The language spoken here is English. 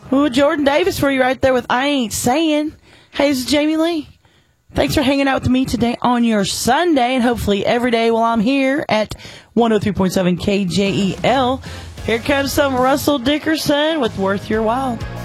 Ooh, Jordan Davis for you right there with I Ain't Saying. Hey, this is Jamie Lee. Thanks for hanging out with me today on your Sunday, and hopefully every day while I'm here at 103.7 KJEL. Here comes some Russell Dickerson with Worth Your While.